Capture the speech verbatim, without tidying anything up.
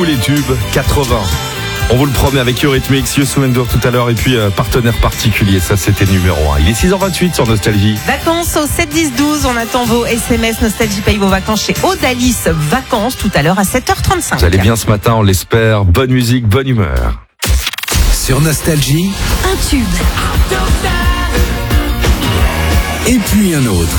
Tous les tubes quatre-vingts. On vous le promet avec Eurythmics, Youssou N'Dour tout à l'heure et puis euh, partenaire particulier, ça c'était numéro un. Il est six heures vingt-huit sur Nostalgie. Vacances au sept dix douze, on attend vos S M S. Nostalgie paye vos vacances chez Odalis Vacances tout à l'heure à sept heures trente-cinq. Vous allez bien ce matin, on l'espère. Bonne musique, bonne humeur. Sur Nostalgie, Un tube. et puis un autre.